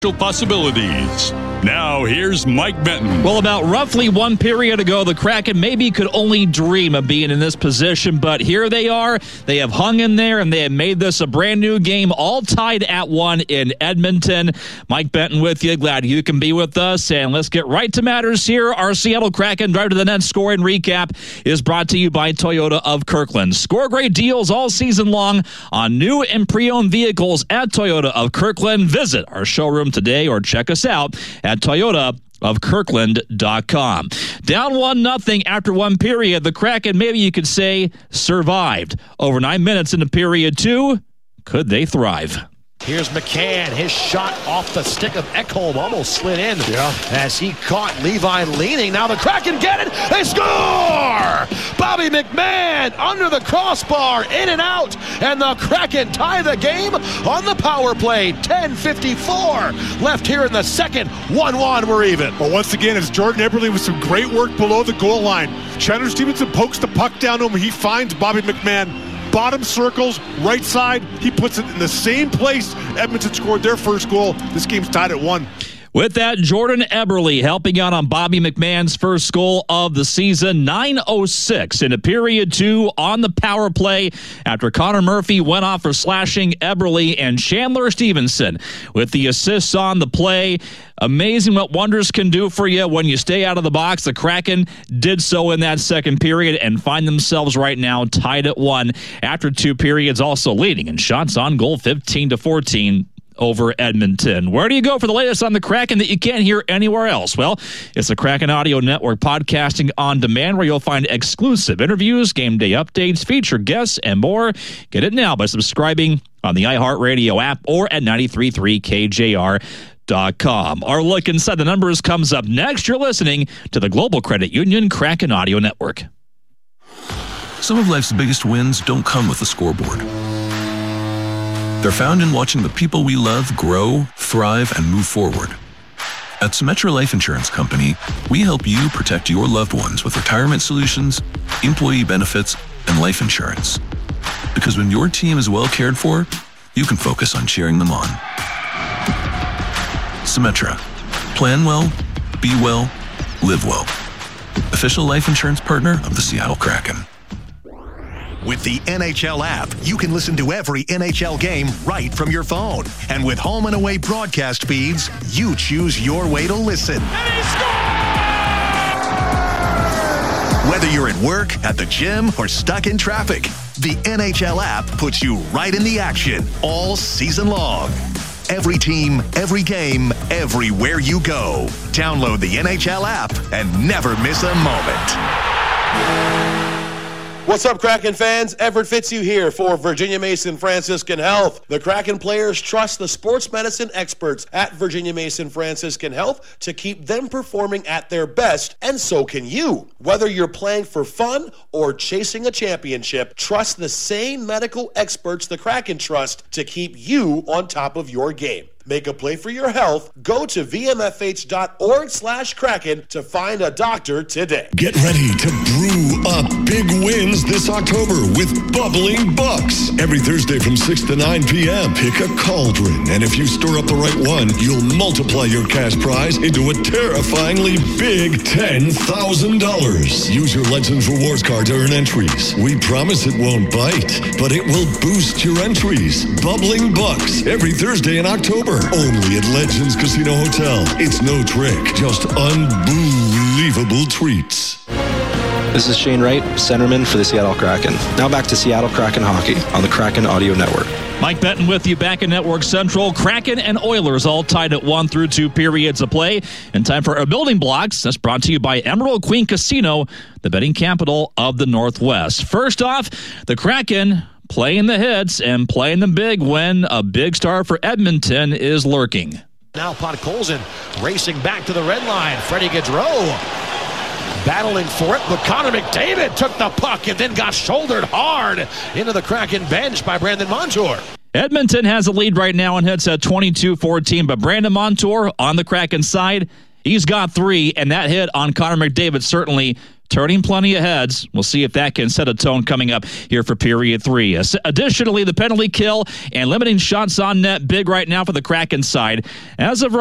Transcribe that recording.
Possibilities. Now, here's Mike Benton. Well, about roughly one period ago, the Kraken maybe could only dream of being in this position, but here they are. They have hung in there, and they have made this a brand new game, all tied at 1 in Edmonton. Mike Benton with you. Glad you can be with us, and let's get right to matters here. Our Seattle Kraken Drive to the Net scoring recap is brought to you by Toyota of Kirkland. Score great deals all season long on new and pre-owned vehicles at Toyota of Kirkland. Visit our showroom today or check us out at toyotaofkirkland.com. Down 1-0 after one period, the Kraken, maybe you could say, survived. Over 9 minutes into period 2, could they thrive? Here's McCann. His shot off the stick of Ekholm almost slid in as he caught Levi leaning. Now the Kraken get it. They score! Bobby McMann under the crossbar, in and out. And the Kraken tie the game on the power play. 10:54 left here in the second. 1-1, we're even. Well, once again, it's Jordan Eberle with some great work below the goal line. Chandler Stevenson pokes the puck down to him. He finds Bobby McMann. Bottom circles, right side. He puts it in the same place Edmonton scored their first goal. This game's tied at 1. With that, Jordan Eberle helping out on Bobby McMann's first goal of the season. 9:06 into period 2 on the power play after Connor Murphy went off for slashing Eberle, and Chandler Stevenson with the assists on the play. Amazing what wonders can do for you when you stay out of the box. The Kraken did so in that second period and find themselves right now tied at 1 after 2 periods, also leading in shots on goal 15-14. Over Edmonton. Where do you go for the latest on the Kraken that you can't hear anywhere else? Well, it's the Kraken Audio Network podcasting on demand, where you'll find exclusive interviews, game day updates, featured guests, and more. Get it now by subscribing on the iHeartRadio app or at 93.3KJR.com. Our look inside the numbers comes up next. You're listening to the Global Credit Union Kraken Audio Network. Some of life's biggest wins don't come with a scoreboard. They're found in watching the people we love grow, thrive, and move forward. At Symetra Life Insurance Company, we help you protect your loved ones with retirement solutions, employee benefits, and life insurance. Because when your team is well cared for, you can focus on cheering them on. Symetra. Plan well, be well, live well. Official life insurance partner of the Seattle Kraken. With the NHL app, you can listen to every NHL game right from your phone. And with home and away broadcast feeds, you choose your way to listen. And he scores! Whether you're at work, at the gym, or stuck in traffic, the NHL app puts you right in the action all season long. Every team, every game, everywhere you go. Download the NHL app and never miss a moment. What's up, Kraken fans? Everett Fitzhugh here for Virginia Mason Franciscan Health. The Kraken players trust the sports medicine experts at Virginia Mason Franciscan Health to keep them performing at their best, and so can you. Whether you're playing for fun or chasing a championship, trust the same medical experts the Kraken trust to keep you on top of your game. Make a play for your health. Go to vmfh.org/Kraken to find a doctor today. Get ready to brew up big wins this October with Bubbling Bucks. Every Thursday from 6 to 9 p.m., pick a cauldron. And if you stir up the right one, you'll multiply your cash prize into a terrifyingly big $10,000. Use your Legends Rewards card to earn entries. We promise it won't bite, but it will boost your entries. Bubbling Bucks, every Thursday in October. Only at Legends Casino Hotel. It's no trick, just unbelievable treats. This is Shane Wright, centerman for the Seattle Kraken. Now back to Seattle Kraken hockey on the Kraken Audio Network. Mike Benton with you back in Network Central. Kraken and Oilers all tied at 1 through 2 periods of play. And time for our building blocks. That's brought to you by Emerald Queen Casino, the betting capital of the Northwest. First off, the Kraken playing the hits and playing them big when a big star for Edmonton is lurking. Now Podkolzin racing back to the red line. Freddie Gaudreau battling for it, but Connor McDavid took the puck and then got shouldered hard into the Kraken bench by Brandon Montour. Edmonton has a lead right now and hits at 22-14, but Brandon Montour on the Kraken side, he's got 3, and that hit on Connor McDavid certainly turning plenty of heads. We'll see if that can set a tone coming up here for period 3. Additionally, the penalty kill and limiting shots on net big right now for the Kraken side. As of